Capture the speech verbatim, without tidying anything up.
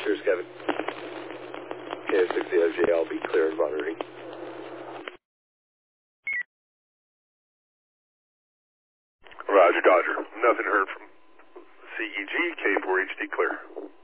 Cheers, Kevin. K S sixty O J, I'll be clear and monitoring. Roger, Dodger. Nothing heard from C E G, K four H D clear.